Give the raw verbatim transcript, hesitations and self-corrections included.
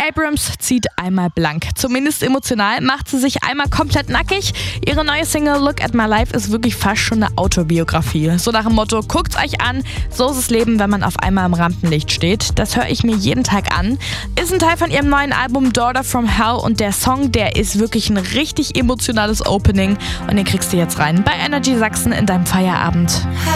Abrams zieht einmal blank. Zumindest emotional macht sie sich einmal komplett nackig. Ihre neue Single Look at My Life ist wirklich fast schon eine Autobiografie. So nach dem Motto, guckt's euch an, so ist das Leben, wenn man auf einmal im Rampenlicht steht. Das höre ich mir jeden Tag an. Ist ein Teil von ihrem neuen Album Daughter from Hell und der Song, der ist wirklich ein richtig emotionales Opening und den kriegst du jetzt rein bei Energy Sachsen in deinem Feierabend.